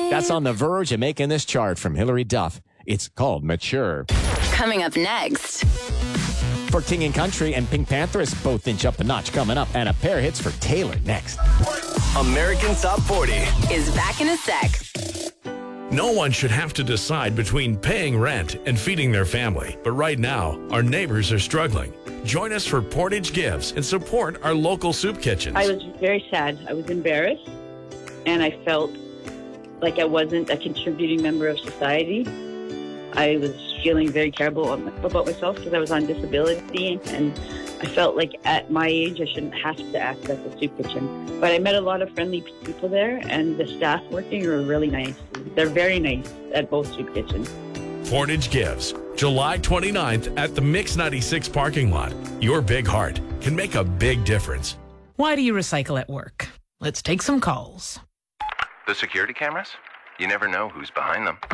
That's on the verge of making this chart from Hilary Duff. It's called Mature. Coming up next. For King and Country and Pink Panthers both inch up a notch coming up, and a pair of hits for Taylor next. American Top 40 Is back in a sec. No one should have to decide between paying rent and feeding their family. But right now, our neighbors are struggling. Join us for Portage Gives and support our local soup kitchens. I was very sad. I was embarrassed, and I felt like I wasn't a contributing member of society. I was feeling very terrible about myself because I was on disability, and I felt like at my age I shouldn't have to access a soup kitchen. But I met a lot of friendly people there, and the staff working are really nice. They're very nice at both soup kitchens. Portage Gives, July 29th at the Mix 96 parking lot. Your big heart can make a big difference. Why do you recycle at work? Let's take some calls. The security cameras? You never know who's behind them.